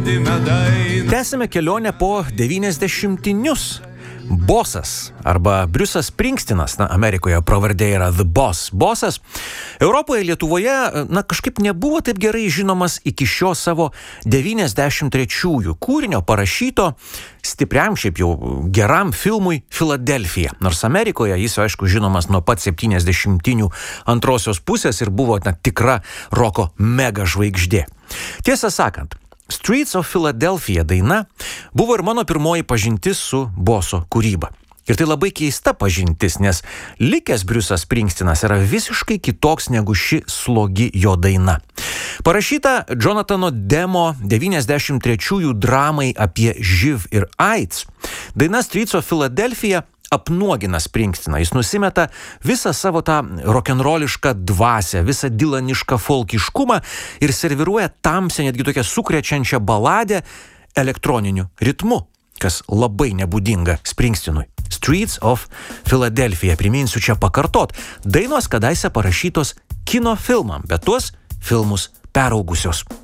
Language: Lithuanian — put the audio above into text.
Tęsime kelionę po 90-tinius. Bosas arba Briusas Springsteenas, Amerikoje pravardė yra The Boss. Bosas Europoje, Lietuvoje, kažkaip nebuvo taip gerai žinomas iki šio savo 93-ųjų kūrinio parašyto stipriam, šiaip jau geram filmui Filadelfija. Nors Amerikoje jis, aišku, žinomas nuo pat 70-inių antrosios pusės ir buvo tikra roko mega žvaigždė. Tiesą sakant, Streets of Philadelphia daina buvo ir mano pirmoji pažintis su Boso kūryba. Ir tai labai keista pažintis, nes likęs Briusas Springsteenas yra visiškai kitoks negu ši slogi jo daina. Parašyta Jonathano Demo 93-ųjų dramai apie živ ir AIDS, daina Streets of Philadelphia apnuogina Springsteeną. Jis nusimeta visą savo tą rokenrolišką dvasią, visą dilanišką folkiškumą ir serviruoja tamsią, netgi tokią sukrečiančią baladę elektroniniu ritmu, kas labai nebūdinga Springsteenui. Streets of Philadelphia, priminsiu čia pakartot, dainos kadaise parašytos kino filmam, bet tuos filmus peraugusios.